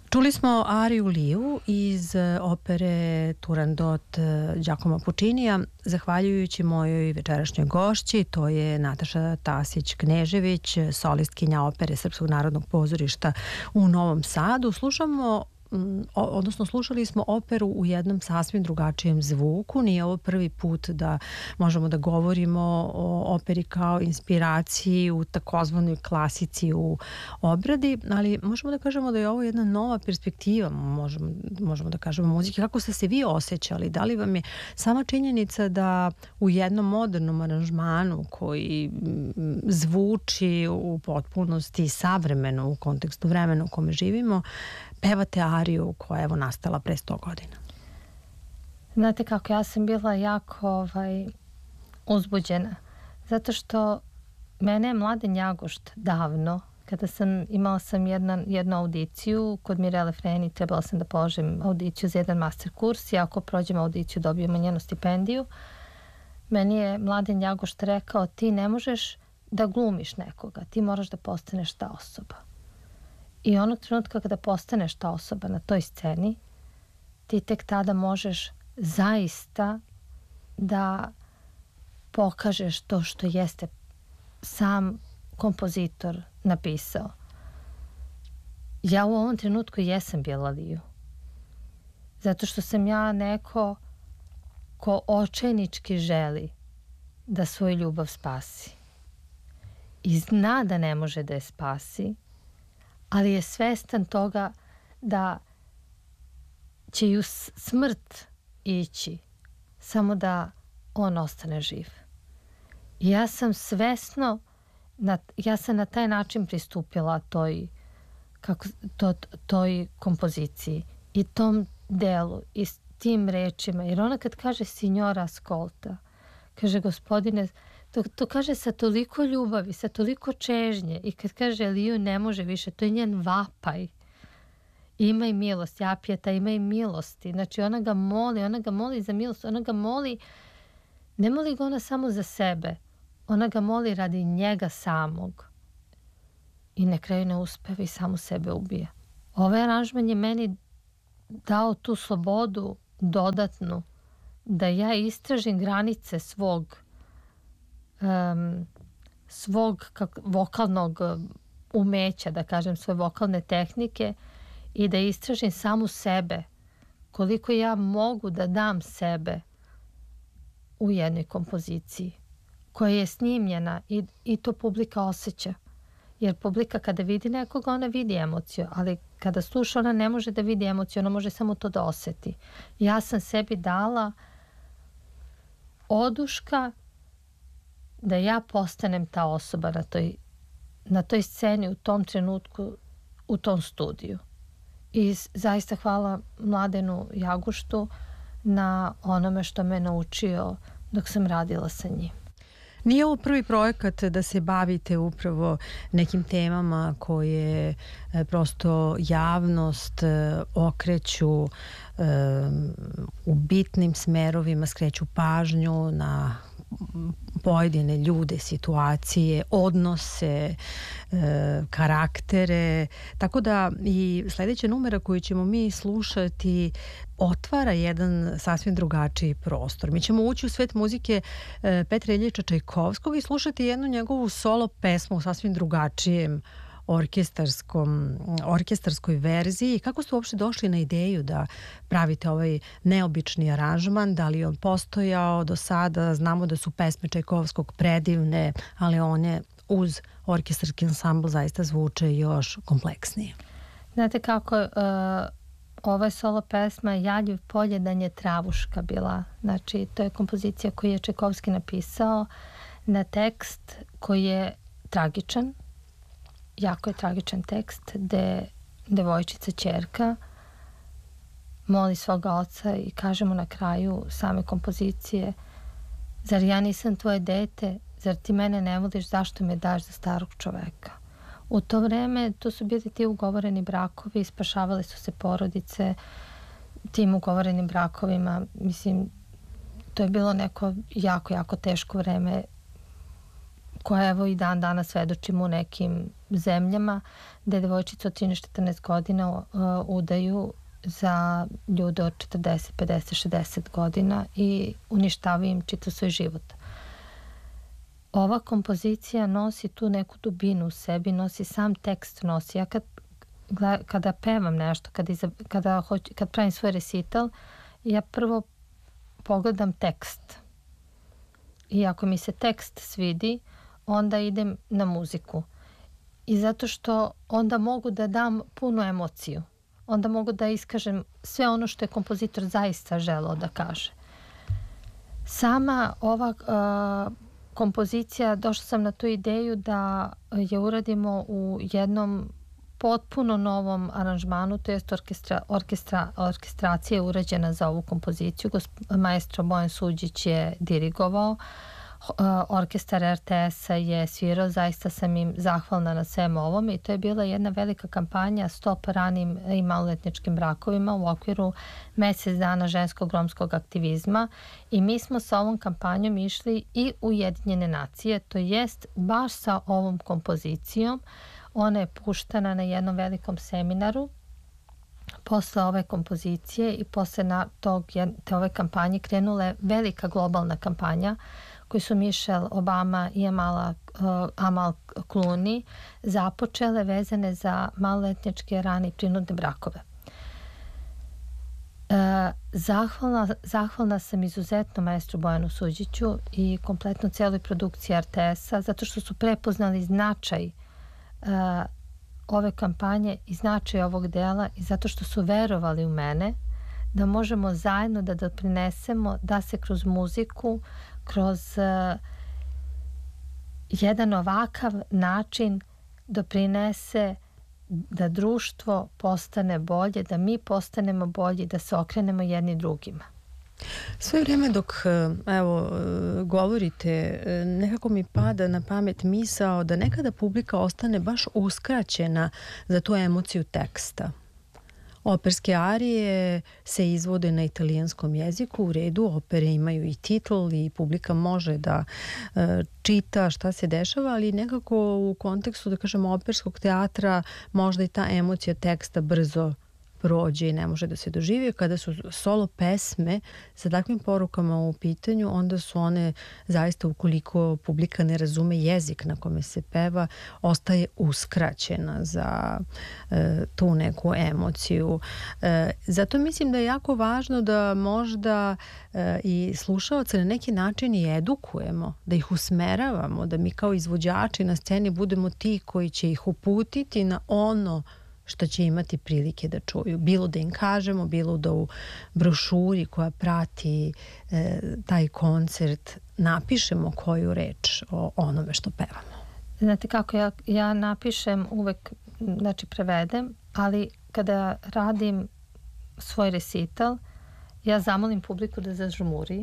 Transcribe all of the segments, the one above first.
Čuli smo ariju Liu iz opere Turandot Giacomo Puccinija, zahvaljujući mojoj večerašnjoj gošći, to je Nataša Tasić-Knežević, solistkinja opere Srpskog narodnog pozorišta u Novom Sadu. Slušali smo operu u jednom sasvim drugačijem zvuku. Nije ovo prvi put da možemo da govorimo o operi kao inspiraciji u takozvanoj klasici u obradi, ali možemo da kažemo da je ovo jedna nova perspektiva, možemo da kažemo, muzike. Kako ste se vi osjećali? Da li vam je sama činjenica da u jednom modernom aranžmanu koji zvuči u potpunosti savremeno u kontekstu vremena u kome živimo, pevate ariju koja je evo nastala pre 100 godina? Znate kako, ja sam bila jako uzbuđena, zato što mene je Mladen Jagošt davno, kada imala sam jednu audiciju kod Mirele Freni, trebala sam da položim audiciju za jedan master kurs i ako prođem audiciju dobijemo njenu stipendiju. Meni je Mladen Jagošt rekao, ti ne možeš da glumiš nekoga, ti moraš da postaneš ta osoba. I onog trenutka kada postaneš ta osoba na toj sceni, ti tek tada možeš zaista da pokažeš to što jeste sam kompozitor napisao. Ja u ovom trenutku jesam bila Liu. Zato što sam ja neko ko očajnički želi da svoju ljubav spasi. I zna da ne može da je spasi, ali je svestan toga da će ju smrt ići samo da on ostane živ. I ja sam svesno, ja sam na taj način pristupila toj kompoziciji i tom delu i s tim rečima. Jer ona kad kaže signora ascolta, kaže gospodine, to kaže sa toliko ljubavi, sa toliko čežnje, i kad kaže Liu ne može više, to je njen vapaj. Imaj milost, Japjeta, imaj milosti. Znači ona ga moli za milost, ona ga moli, ne moli ga ona samo za sebe, ona ga moli radi njega samog. I na kraju ne uspeva i samu sebe ubija. Ovaj aranžman je meni dao tu slobodu dodatnu da ja istražim granice svog vokalnog umeća, da kažem, svoje vokalne tehnike i da istražim samu sebe, koliko ja mogu da dam sebe u jednoj kompoziciji koja je snimljena i to publika osjeća. Jer publika kada vidi nekoga, ona vidi emociju, ali kada sluša, ona ne može da vidi emociju, ona može samo to da osjeti. Ja sam sebi dala oduška da ja postanem ta osoba na toj sceni, u tom trenutku, u tom studiju. I zaista hvala Mladenu Jaguštu na onome što me naučio dok sam radila sa njim. Nije ovo prvi projekat da se bavite upravo nekim temama koje prosto javnost okreću u bitnim smerovima, skreću pažnju na pojedine ljude, situacije, odnose, karaktere, tako da i sledeća numera koju ćemo mi slušati otvara jedan sasvim drugačiji prostor. Mi ćemo ući u svet muzike Petra Iljiča Čajkovskog i slušati jednu njegovu solo pesmu u sasvim drugačijem orkestarskoj verziji. Kako ste uopšte došli na ideju da pravite ovaj neobični aranžman? Da li je on postojao do sada? Znamo da su pesme Čajkovskog predivne, ali one uz orkestarski ansambl zaista zvuče još kompleksnije. Znate kako, ova solo pesma Jalju poljedan je travuška bila. Znači, to je kompozicija koju je Čajkovski napisao na tekst koji je tragičan. Jako je tragičan tekst gde devojčica ćerka moli svoga oca i kaže mu na kraju same kompozicije: zar ja nisam tvoje dete, zar ti mene ne voliš, zašto me daš za starog čoveka? U to vreme to su bili ti ugovoreni brakovi, spašavale su se porodice tim ugovorenim brakovima. Mislim, to je bilo neko jako, jako teško vreme koje evo i dan danas svedočimo u nekim zemljama gde devojčice od 13-14 godina udaju za ljude od 40, 50, 60 godina i uništavaju im čitav svoj život. Ova kompozicija nosi tu neku dubinu u sebi, nosi sam tekst, nosi. Ja kada pevam nešto, kad pravim svoj recital, ja prvo pogledam tekst. I ako mi se tekst svidi, onda idem na muziku. I zato što onda mogu da dam punu emociju. Onda mogu da iskažem sve ono što je kompozitor zaista želeo da kaže. Sama ova kompozicija, došla sam na tu ideju da je uradimo u jednom potpuno novom aranžmanu, to jest orkestracija je urađena za ovu kompoziciju. Maestro Bojan Suđić je dirigovao, orkestar RTS-a je svirao, zaista sam im zahvalna na svemu ovom i to je bila jedna velika kampanja Stop ranim i maloletničkim brakovima u okviru mesec dana ženskog romskog aktivizma i mi smo sa ovom kampanjom išli i u Ujedinjene nacije, to jest baš sa ovom kompozicijom. Ona je puštana na jednom velikom seminaru. Posle ove kompozicije i posle te ove kampanje krenula je velika globalna kampanja koju su Michelle Obama i Amal Clooney započele vezane za maloletničke rane i prinudne brakove. Zahvalna sam izuzetno maestru Bojanu Suđiću i kompletno cijeloj produkciji RTS-a zato što su prepoznali značaj ove kampanje i značaj ovog dela i zato što su verovali u mene da možemo zajedno da doprinesemo da se kroz muziku, kroz jedan ovakav način doprinese da društvo postane bolje, da mi postanemo bolji, da se okrenemo jedni drugima. Sve vrijeme dok govorite, nekako mi pada na pamet misao da nekada publika ostane baš uskraćena za tu emociju teksta. Operske arije se izvode na italijanskom jeziku, u redu, opere imaju i titl i publika može da čita šta se dešava, ali nekako u kontekstu, da kažemo, operskog teatra možda i ta emocija teksta brzo prođe i ne može da se doživi. Kada su solo pesme sa takvim porukama u pitanju, onda su one zaista, ukoliko publika ne razume jezik na kome se peva, ostaje uskraćena za tu neku emociju. Zato mislim da je jako važno da možda i slušaoce na neki način i edukujemo, da ih usmeravamo, da mi kao izvođači na sceni budemo ti koji će ih uputiti na ono što će imati prilike da čuju. Bilo da im kažemo, bilo da u brošuri koja prati taj koncert napišemo koju reč o onome što pevamo. Znate kako, ja napišem uvek, znači prevedem, ali kada radim svoj recital, ja zamolim publiku da zažmuri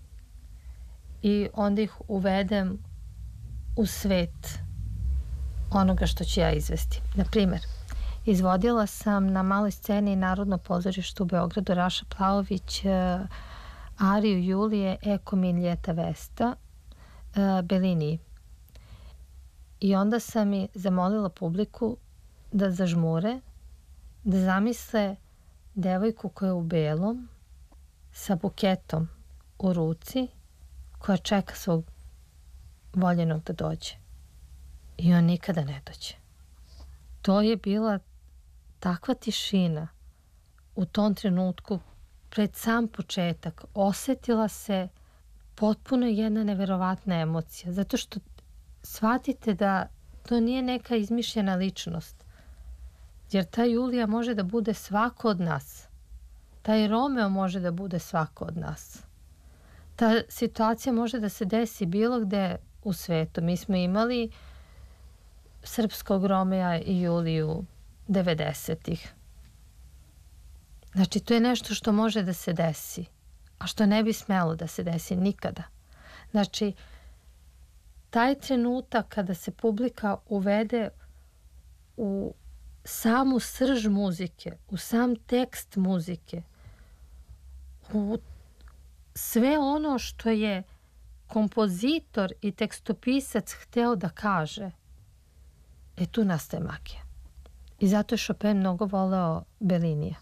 i onda ih uvedem u svet onoga što ću ja izvesti. Na primjer, izvodila sam na maloj sceni Narodno pozorište u Beogradu Raša Plaović ariju Julije Eko mi ljeta vesta Bellini. I onda sam i zamolila publiku da zažmure, da zamisle devojku koja je u belom sa buketom u ruci koja čeka svog voljenog da dođe. I on nikada ne dođe. To je bila takva tišina u tom trenutku pred sam početak. Osetila se potpuno jedna neverovatna emocija. Zato što shvatite da to nije neka izmišljena ličnost. Jer ta Julija može da bude svako od nas. Taj Romeo može da bude svako od nas. Ta situacija može da se desi bilo gde u svetu. Mi smo imali srpskog Romea i Juliju 90-ih. Znači, to je nešto što može da se desi, a što ne bi smelo da se desi nikada. Znači, taj trenutak kada se publika uvede u samu srž muzike, u sam tekst muzike, u sve ono što je kompozitor i tekstopisac hteo da kaže, tu nastaje magija. I zato je Chopin mnogo voleo Bellinija.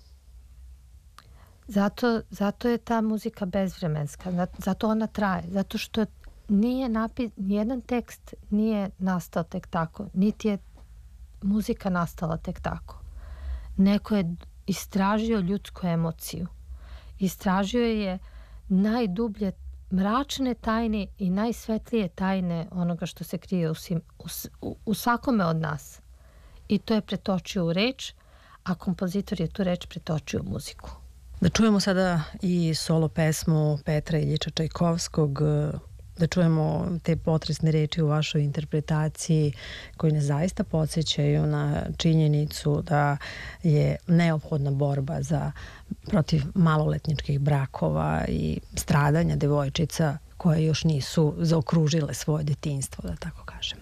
Zato je ta muzika bezvremenska, zato ona traje, zato što nijedan tekst nije nastao tek tako, niti je muzika nastala tek tako. Neko je istražio ljudsku emociju. Istražio je najdublje mračne tajne i najsvetlije tajne onoga što se krije u svakome od nas. I to je pretočio u reč, a kompozitor je tu reč pretočio u muziku. Da čujemo sada i solo pesmu Petra Iljiča Čajkovskog, da čujemo te potresne reči u vašoj interpretaciji koji ne zaista podsjećaju na činjenicu da je neophodna borba protiv maloletničkih brakova i stradanja devojčica koje još nisu zaokružile svoje detinjstvo, da tako kažem.